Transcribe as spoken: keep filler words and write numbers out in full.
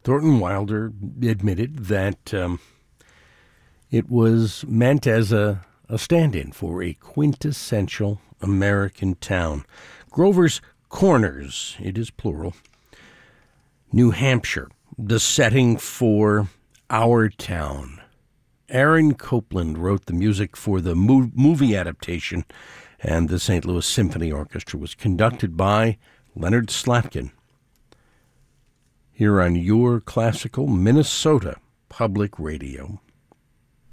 Thornton Wilder admitted that um, it was meant as a, a stand-in for a quintessential American town. Grover's Corners, it is plural, New Hampshire, the setting for Our Town. Aaron Copland wrote the music for the mo- movie adaptation, and the Saint Louis Symphony Orchestra was conducted by Leonard Slatkin. Here on your classical Minnesota Public Radio.